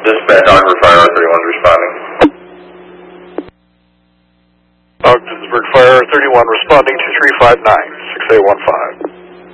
Dispatch, Ogdenburg Fire R31 responding. Ogdensburg Fire 31 responding to 359, 6815.